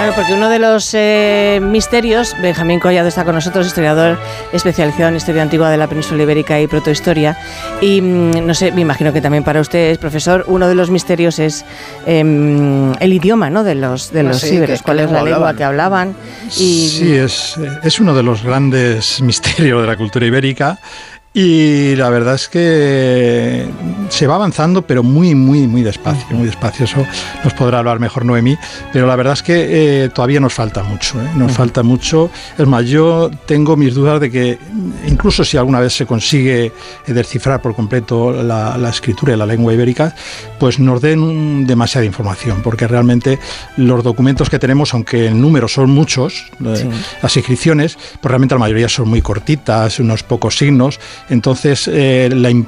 Bueno, porque uno de los misterios, Benjamín Collado está con nosotros, historiador especializado en historia antigua de la península ibérica y protohistoria, y no sé, me imagino que también para usted, profesor, uno de los misterios es el idioma, ¿no?, de los íberos. ¿Cuál es la lengua que hablaban? Sí, es uno de los grandes misterios de la cultura ibérica. Y la verdad es que se va avanzando, pero muy despacio, muy despacio. Eso nos podrá hablar mejor Noemí, pero la verdad es que todavía nos falta mucho, nos falta mucho. Es más, yo tengo mis dudas de que incluso si alguna vez se consigue descifrar por completo la escritura de la lengua ibérica, pues nos den demasiada información, porque realmente los documentos que tenemos, aunque en número son muchos, las inscripciones, pues realmente la mayoría son muy cortitas, unos pocos signos. Entonces,